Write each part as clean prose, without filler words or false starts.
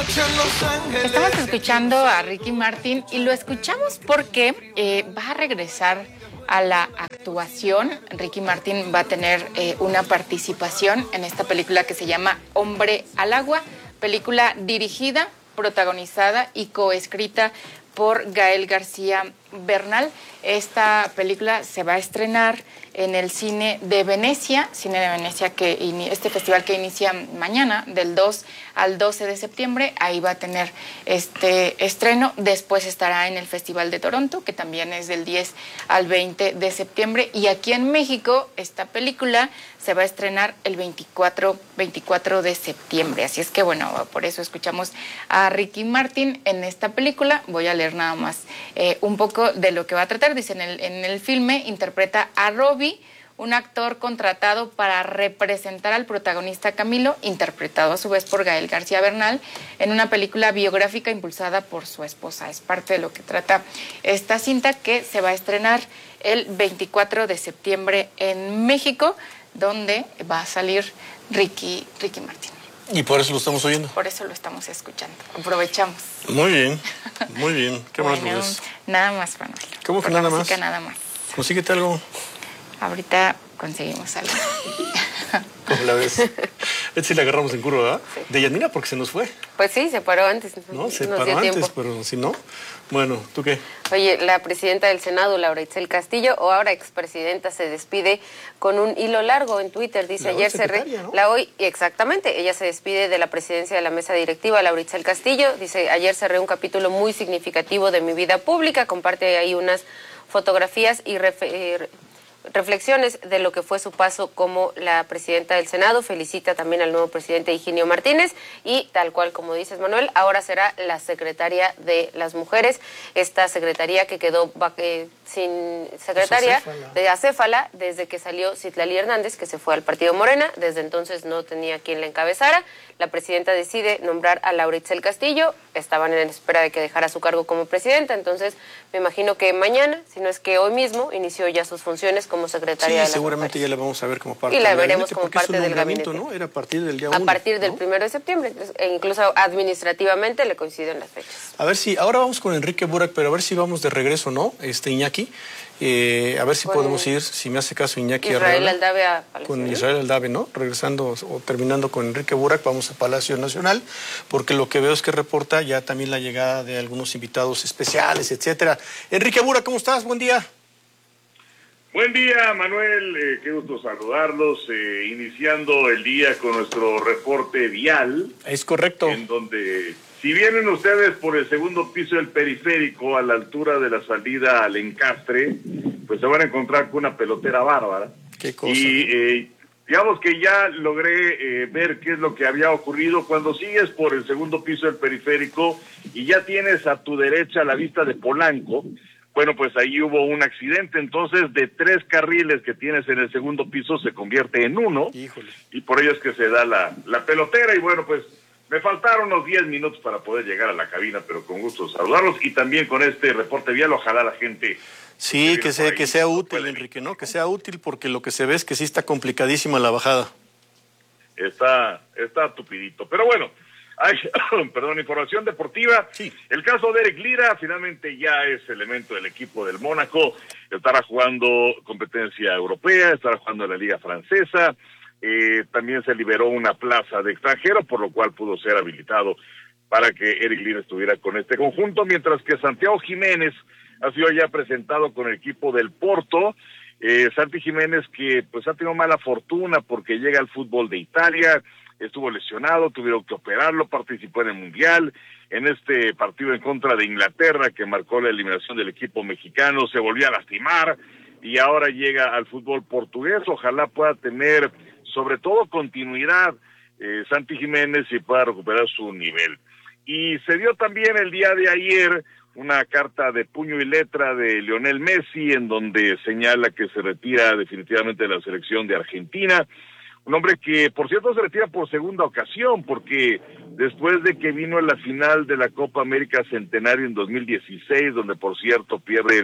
Estamos escuchando a Ricky Martin y lo escuchamos porque va a regresar a la actuación. Ricky Martin va a tener una participación en esta película que se llama Hombre al Agua, película dirigida, protagonizada y coescrita por Gael García Bernal. Esta película se va a estrenar en el Cine de Venecia, este festival que inicia mañana, del 2 al 12 de septiembre, ahí va a tener este estreno. Después estará en el Festival de Toronto, que también es del 10 al 20 de septiembre, y aquí en México esta película se va a estrenar el 24 de septiembre. Así es que bueno, por eso escuchamos a Ricky Martin en esta película. Voy a leer nada más un poco de lo que va a tratar. Dice, en el filme interpreta a Robbie, un actor contratado para representar al protagonista Camilo, interpretado a su vez por Gael García Bernal, en una película biográfica impulsada por su esposa. Es parte de lo que trata esta cinta, que se va a estrenar el 24 de septiembre en México, donde va a salir Ricky Martin. Y por eso lo estamos oyendo. Por eso lo estamos escuchando. Aprovechamos. Muy bien, muy bien. ¿Qué más, Luis? Nada más, Manuel. ¿Cómo que nada más? Nada más. Consíguete algo. Ahorita conseguimos algo. ¿Cómo la ves? Esta sí la agarramos en curva, ¿verdad? Sí. De Yasmina, porque se nos fue. Pues sí, se paró antes. No, se paró antes, pero si no... Bueno, ¿tú qué? Oye, la presidenta del Senado, Laura Itzel Castillo, o ahora expresidenta, se despide con un hilo largo en Twitter. Dice, ayer exactamente, ella se despide de la presidencia de la mesa directiva, Laura Itzel Castillo. Dice, ayer cerré un capítulo muy significativo de mi vida pública. Comparte ahí unas fotografías y reflexiones de lo que fue su paso como la presidenta del Senado. Felicita también al nuevo presidente Higinio Martínez y, tal cual como dices, Manuel, ahora será la secretaria de las mujeres, esta secretaría que quedó sin secretaria de acéfala desde que salió Citlali Hernández, que se fue al partido Morena. Desde entonces no tenía quien la encabezara. La presidenta decide nombrar a Laura Itzel Castillo. Estaban en espera de que dejara su cargo como presidenta, entonces me imagino que mañana, si no es que hoy mismo, inició ya sus funciones como secretaria de las seguramente mujeres. Ya la vamos a ver como parte del gabinete. Y la veremos como parte del gabinete, ¿no? Era a partir del día 1. A partir del 1 de septiembre, e incluso administrativamente le coinciden las fechas. A ver si, ahora vamos con Enrique Burak, pero a ver si vamos de regreso, ¿no? Iñaki, a ver si podemos ir, si me hace caso Iñaki Israel Aldave a Palacio. Con Israel Aldave, ¿no? Regresando o terminando con Enrique Burak, vamos a Palacio Nacional, porque lo que veo es que reporta ya también la llegada de algunos invitados especiales, etcétera. Enrique Burak, ¿cómo estás? Buen día. Buen día, Manuel, qué gusto saludarlos, iniciando el día con nuestro reporte vial. Es correcto. En donde, si vienen ustedes por el segundo piso del periférico, a la altura de la salida al Encastre, pues se van a encontrar con una pelotera bárbara. Qué cosa. Y digamos que ya logré ver qué es lo que había ocurrido. Cuando sigues por el segundo piso del periférico y ya tienes a tu derecha la vista de Polanco, bueno, pues ahí hubo un accidente. Entonces de 3 carriles que tienes en el segundo piso se convierte en 1. Híjole. Y por ello es que se da la pelotera. Y bueno, pues me faltaron unos 10 minutos para poder llegar a la cabina, pero con gusto saludarlos. Y también con este reporte vial, ojalá la gente... Sí, que sea útil, Enrique, ¿no? Que sea útil, porque lo que se ve es que sí está complicadísima la bajada. Está tupidito. Pero bueno, hay, información deportiva. Sí. El caso de Eric Lira finalmente ya es elemento del equipo del Mónaco. Estará jugando competencia europea, estará jugando en la Liga Francesa. También se liberó una plaza de extranjero, por lo cual pudo ser habilitado para que Eric Lira estuviera con este conjunto, mientras que Santiago Jiménez ha sido ya presentado con el equipo del Porto. Santi Jiménez, que pues ha tenido mala fortuna porque llega al fútbol de Italia, estuvo lesionado, tuvieron que operarlo, participó en el Mundial, en este partido en contra de Inglaterra que marcó la eliminación del equipo mexicano, se volvió a lastimar y ahora llega al fútbol portugués. Ojalá pueda tener sobre todo continuidad Santi Jiménez y pueda recuperar su nivel. Y se dio también el día de ayer una carta de puño y letra de Lionel Messi, en donde señala que se retira definitivamente de la selección de Argentina. Un hombre que, por cierto, se retira por segunda ocasión, porque después de que vino a la final de la Copa América Centenario en 2016, donde, por cierto, pierde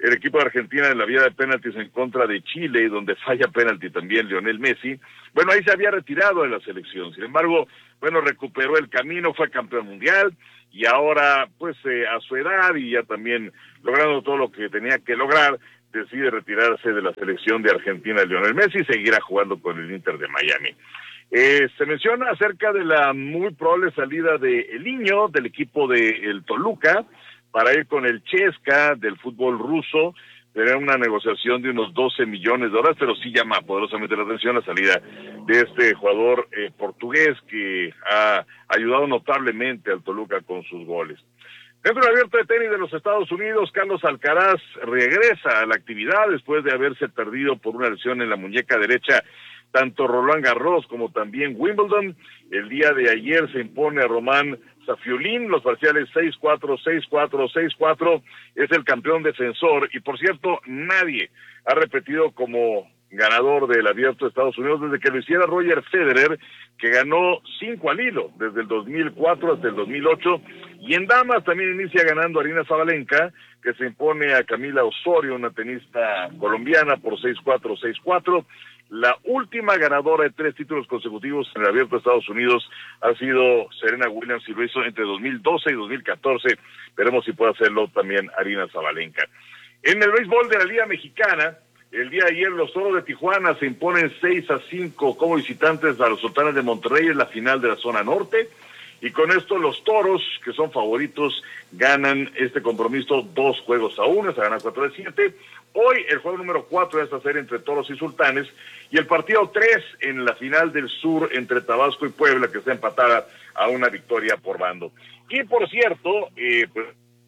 el equipo de Argentina en la vía de penaltis en contra de Chile, donde falla penalti también Lionel Messi. Bueno, ahí se había retirado de la selección. Sin embargo, bueno, recuperó el camino, fue campeón mundial y ahora, pues a su edad y ya también logrando todo lo que tenía que lograr, decide retirarse de la selección de Argentina Lionel Messi y seguirá jugando con el Inter de Miami. Se menciona acerca de la muy probable salida de El Niño del equipo de el Toluca para ir con el Chesca del fútbol ruso. Tener una negociación de unos 12 millones de dólares, pero sí llama poderosamente la atención la salida de este jugador portugués que ha ayudado notablemente al Toluca con sus goles. Dentro del abierto de tenis de los Estados Unidos, Carlos Alcaraz regresa a la actividad después de haberse perdido por una lesión en la muñeca derecha tanto Roland Garros como también Wimbledon. El día de ayer se impone a Román Safiulín, los parciales 6-4, 6-4, 6-4, es el campeón defensor y por cierto nadie ha repetido como ganador del abierto de Estados Unidos desde que lo hiciera Roger Federer, que ganó 5 al hilo desde el 2004 hasta el 2008, y en damas también inicia ganando Aryna Sabalenka, que se impone a Camila Osorio, una tenista colombiana, por 6-4, 6-4. La última ganadora de 3 títulos consecutivos en el abierto de Estados Unidos ha sido Serena Williams y lo hizo entre 2012 y 2014. Veremos si puede hacerlo también Aryna Sabalenka. En el béisbol de la Liga Mexicana, el día de ayer los Toros de Tijuana se imponen 6-5 como visitantes a los Sultanes de Monterrey en la final de la zona norte. Y con esto los Toros, que son favoritos, ganan este compromiso 2-1, se gana 4-7. Hoy el juego número 4 de esta serie entre Toros y Sultanes, y el partido 3 en la final del sur entre Tabasco y Puebla, que está empatada a una victoria por bando. Y por cierto, pues...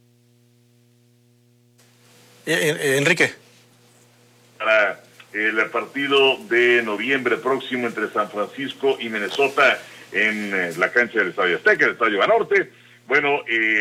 Enrique. Para el partido de noviembre próximo entre San Francisco y Minnesota en la cancha del Estadio Azteca, el Estadio Banorte. Bueno,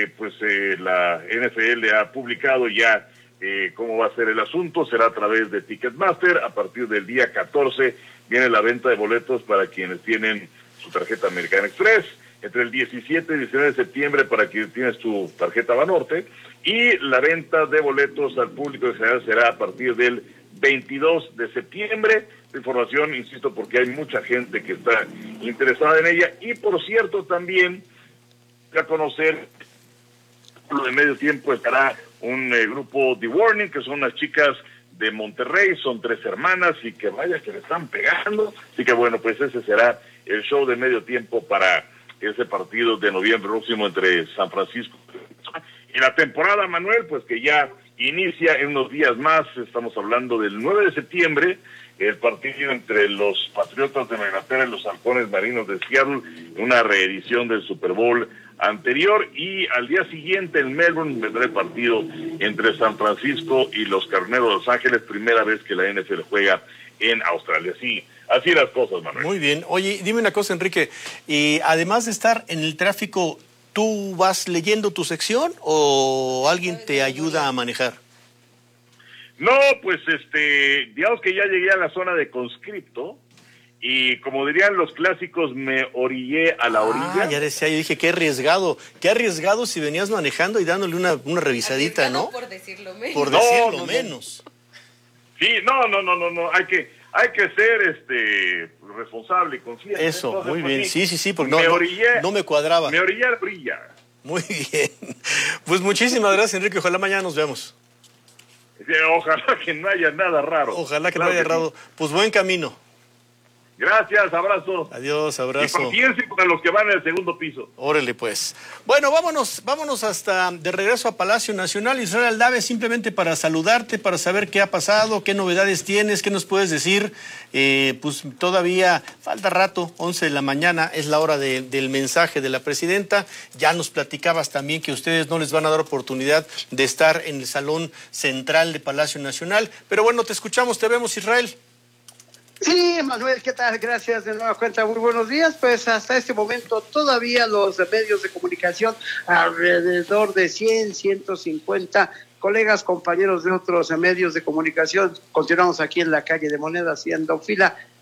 la NFL ha publicado ya cómo va a ser el asunto. Será a través de Ticketmaster. A partir del día 14 viene la venta de boletos para quienes tienen su tarjeta American Express. Entre el 17 y 19 de septiembre para quien tienes tu tarjeta Banorte. Y la venta de boletos al público en general será a partir del 22 de septiembre. Esta información, insisto, porque hay mucha gente que está interesada en ella. Y por cierto, también a conocer lo de medio tiempo estará un grupo The Warning, que son unas chicas de Monterrey, son 3 hermanas y que vaya que le están pegando. Así que bueno, pues ese será el show de medio tiempo para ese partido de noviembre próximo entre San Francisco y la temporada, Manuel, pues que ya inicia en unos días más. Estamos hablando del 9 de septiembre, el partido entre los Patriotas de Nueva Inglaterra y los Halcones Marinos de Seattle, una reedición del Super Bowl anterior, y al día siguiente en Melbourne vendrá el partido entre San Francisco y los Carneros de Los Ángeles, primera vez que la NFL juega en Australia. Así las cosas, Manuel. Muy bien. Oye, dime una cosa, Enrique, y además de estar en el tráfico, ¿tú vas leyendo tu sección o alguien te ayuda a manejar? No, pues digamos que ya llegué a la zona de conscripto y como dirían los clásicos, me orillé a la orilla. Ya decía, yo dije, qué arriesgado si venías manejando y dándole una revisadita, ¿no? Por decirlo menos. Por decirlo menos. Sí, no, hay que ser responsable y consciente. Eso, entonces, muy pues, bien, sí, porque no me cuadraba. Me orillé a la orilla. Muy bien, pues muchísimas gracias, Enrique, ojalá mañana nos veamos. Ojalá que no haya nada raro. Ojalá que no haya raro, sí. Pues buen camino. Gracias, abrazo. Adiós, abrazo. Y paciencia para los que van en el segundo piso. Órale, pues. Bueno, vámonos hasta de regreso a Palacio Nacional. Israel Aldave, simplemente para saludarte, para saber qué ha pasado, qué novedades tienes, qué nos puedes decir. Pues todavía falta rato, 11 de la mañana, es la hora del mensaje de la presidenta. Ya nos platicabas también que ustedes no les van a dar oportunidad de estar en el salón central de Palacio Nacional. Pero bueno, te escuchamos, te vemos, Israel. Sí, Manuel, ¿qué tal? Gracias de nueva cuenta, muy buenos días. Pues hasta este momento todavía los medios de comunicación, alrededor de 100, 150 colegas, compañeros de otros medios de comunicación, continuamos aquí en la calle de Moneda haciendo fila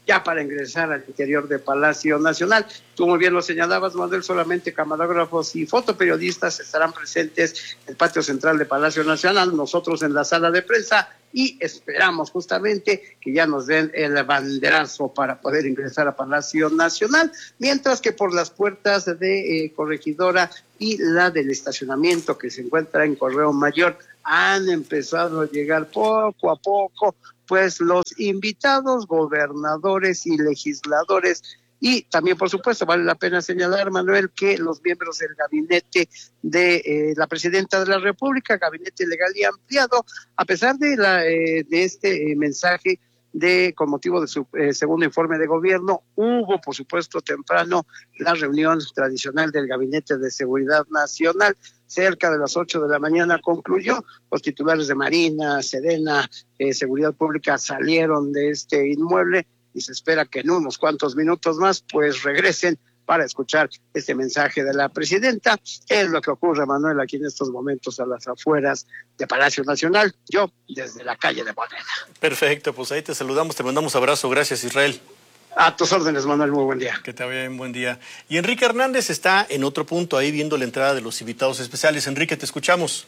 ya para ingresar al interior de Palacio Nacional. Tú muy bien lo señalabas, Manuel, solamente camarógrafos y fotoperiodistas estarán presentes en el patio central de Palacio Nacional, nosotros en la sala de prensa, y esperamos justamente que ya nos den el banderazo para poder ingresar a Palacio Nacional, mientras que por las puertas de Corregidora y la del estacionamiento que se encuentra en Correo Mayor han empezado a llegar poco a poco pues los invitados, gobernadores y legisladores. Y también, por supuesto, vale la pena señalar, Manuel, que los miembros del gabinete de la presidenta de la República, gabinete legal y ampliado, a pesar de este mensaje con motivo de su segundo informe de gobierno, hubo, por supuesto, temprano la reunión tradicional del Gabinete de Seguridad Nacional. Cerca de las 8 de la mañana concluyó. Los titulares de Marina, Sedena, Seguridad Pública salieron de este inmueble y se espera que en unos cuantos minutos más pues regresen para escuchar este mensaje de la presidenta. Es lo que ocurre, Manuel, aquí en estos momentos a las afueras de Palacio Nacional, yo desde la calle de Moneda. Perfecto, pues ahí te saludamos, te mandamos abrazo. Gracias, Israel. A tus órdenes, Manuel, muy buen día. Que te vaya bien, buen día. Y Enrique Hernández está en otro punto, ahí viendo la entrada de los invitados especiales. Enrique, te escuchamos.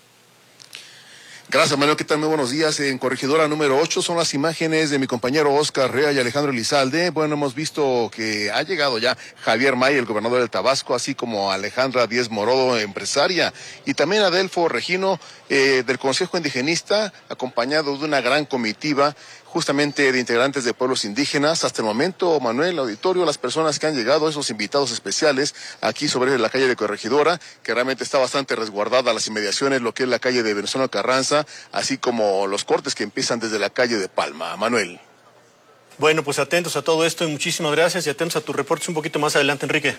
Gracias, Manuel. ¿Qué tal? Muy buenos días. En Corregidora número 8 son las imágenes de mi compañero Oscar Rea y Alejandro Elizalde. Bueno, hemos visto que ha llegado ya Javier May, el gobernador del Tabasco, así como Alejandra Díez Morodo, empresaria, y también Adelfo Regino, del Consejo Indigenista, acompañado de una gran comitiva justamente de integrantes de pueblos indígenas. Hasta el momento, Manuel, auditorio, las personas que han llegado, esos invitados especiales aquí sobre la calle de Corregidora, que realmente está bastante resguardada las inmediaciones, lo que es la calle de Venezuela Carranza, así como los cortes que empiezan desde la calle de Palma. Manuel. Bueno, pues atentos a todo esto y muchísimas gracias, y atentos a tus reportes un poquito más adelante, Enrique.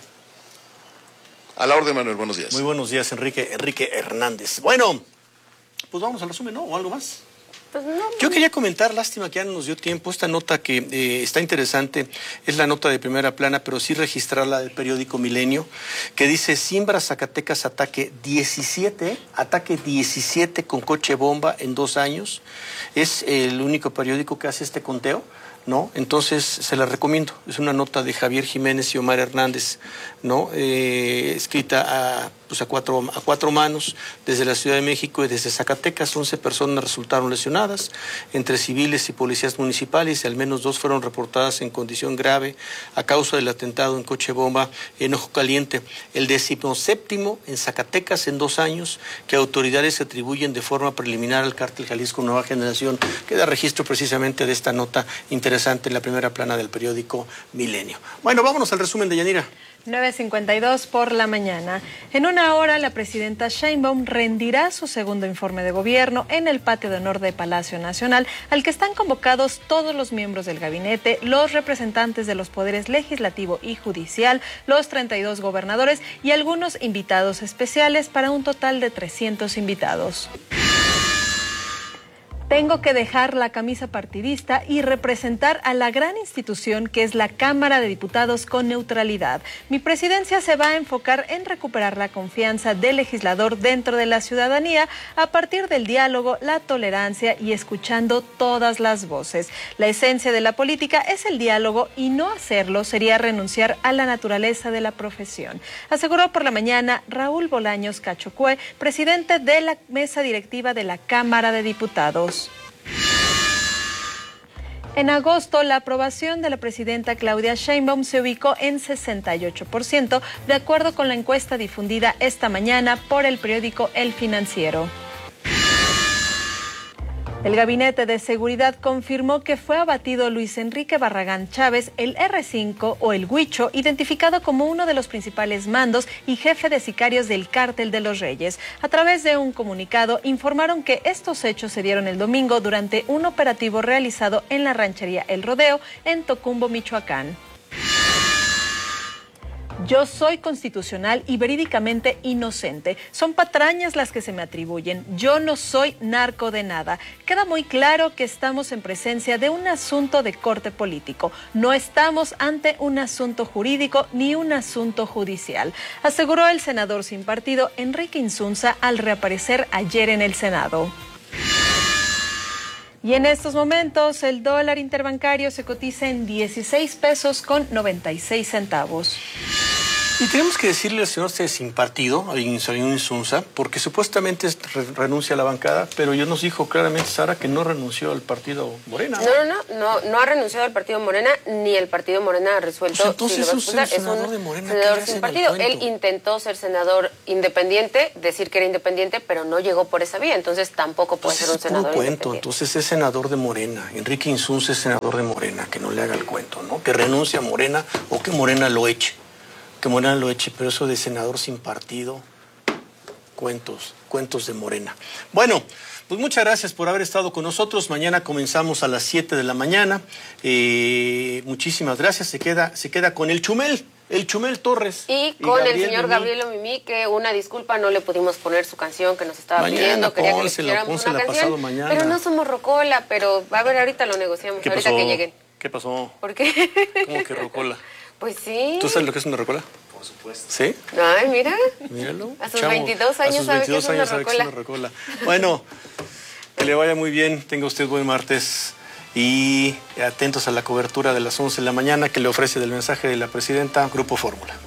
A la orden, Manuel, buenos días. Muy buenos días, Enrique Hernández. Bueno, pues vamos al resumen, ¿no? ¿O algo más? Pues no. Yo quería comentar, lástima que ya no nos dio tiempo, esta nota que está interesante, es la nota de primera plana, pero sí registrarla del periódico Milenio, que dice: Simbra, Zacatecas, ataque 17 con coche bomba en 2 años. Es el único periódico que hace este conteo, ¿no? Entonces se la recomiendo. Es una nota de Javier Jiménez y Omar Hernández, ¿no? Escrita a cuatro manos desde la Ciudad de México y desde Zacatecas. 11 personas resultaron lesionadas, entre civiles y policías municipales, y al menos 2 fueron reportadas en condición grave a causa del atentado en coche bomba en Ojo Caliente, el 17º en Zacatecas en 2 años, que autoridades atribuyen de forma preliminar al cártel Jalisco Nueva Generación, que da registro precisamente de esta nota interesante en la primera plana del periódico Milenio. Bueno, vámonos al resumen de Yanira. 9:52 por la mañana. En una hora, la presidenta Sheinbaum rendirá su segundo informe de gobierno en el patio de honor de Palacio Nacional, al que están convocados todos los miembros del gabinete, los representantes de los poderes legislativo y judicial, los 32 gobernadores y algunos invitados especiales, para un total de 300 invitados. Tengo que dejar la camisa partidista y representar a la gran institución que es la Cámara de Diputados con neutralidad. Mi presidencia se va a enfocar en recuperar la confianza del legislador dentro de la ciudadanía a partir del diálogo, la tolerancia y escuchando todas las voces. La esencia de la política es el diálogo, y no hacerlo sería renunciar a la naturaleza de la profesión, aseguró por la mañana Raúl Bolaños Cachocue, presidente de la mesa directiva de la Cámara de Diputados. En agosto, la aprobación de la presidenta Claudia Sheinbaum se ubicó en 68%, de acuerdo con la encuesta difundida esta mañana por el periódico El Financiero. El Gabinete de Seguridad confirmó que fue abatido Luis Enrique Barragán Chávez, el R5 o el Huicho, identificado como uno de los principales mandos y jefe de sicarios del Cártel de los Reyes. A través de un comunicado, informaron que estos hechos se dieron el domingo durante un operativo realizado en la ranchería El Rodeo, en Tocumbo, Michoacán. Yo soy constitucional y verídicamente inocente. Son patrañas las que se me atribuyen. Yo no soy narco de nada. Queda muy claro que estamos en presencia de un asunto de corte político. No estamos ante un asunto jurídico ni un asunto judicial, aseguró el senador sin partido Enrique Insunza al reaparecer ayer en el Senado. Y en estos momentos el dólar interbancario se cotiza en 16 pesos con 96 centavos. Y tenemos que decirle al señor sin partido, a Insunza, porque supuestamente renuncia a la bancada, pero ya nos dijo claramente, Sara, que no renunció al partido Morena. No ha renunciado al partido Morena, ni el partido Morena ha resuelto. Pues entonces es un senador de Morena. Senador sin partido. Él intentó ser senador independiente, decir que era independiente, pero no llegó por esa vía, entonces tampoco puede ser un senador independiente. Entonces es senador de Morena. Enrique Insunza es senador de Morena, que no le haga el cuento, ¿no? Que renuncie a Morena o que Morena lo eche. Que Morena lo eche, pero eso de senador sin partido, cuentos de Morena. Bueno, pues muchas gracias por haber estado con nosotros. Mañana comenzamos a las 7 de la mañana. Muchísimas gracias. Se queda con el Chumel Torres. Y con el señor Gabriel Mimí, que una disculpa, no le pudimos poner su canción que nos estaba pidiendo. Quería que le pusiéramos una canción, pero no somos Rocola, pero a ver, ahorita lo negociamos, ahorita que lleguen. ¿Qué pasó? ¿Por qué? ¿Cómo que Rocola? Pues sí. ¿Tú sabes lo que es una rocola? Por supuesto. ¿Sí? Ay, mira. Míralo. A sus 22 años sabe que es una rocola. Bueno, que le vaya muy bien. Tenga usted buen martes. Y atentos a la cobertura de las 11 de la mañana que le ofrece del mensaje de la presidenta Grupo Fórmula.